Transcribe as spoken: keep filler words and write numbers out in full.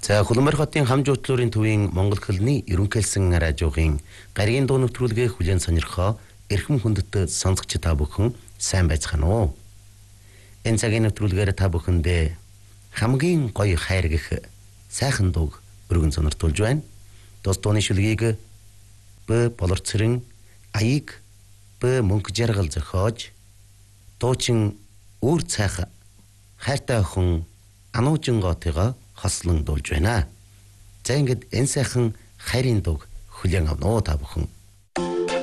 За Хөлбөмбөр хотын хам жуутлуурын төвийн Монгол хөлний ерөнхийлсэн радиогийн гаригийн дуу нэвтрүүлгээ хүлээн сонирхоо эрхэм хүндэт сонсогч та бүхэн сайн байцгаана уу? Энэ цагийн нэвтрүүлгээр та бүхэндээ хамгийн гоё хайр гэх сайхан дууг өргөн сониртуулж байна. Тус дууны шүлгийг Б болорцрын аяыг Б мөнх жаргал зохиож дуучин өөр цайх хайртай охин Ануужин гоотойгоо хослон дуулж байна. За ингээд энэ сайхан хайрын дууг хүлээн авнаа та бүхэн.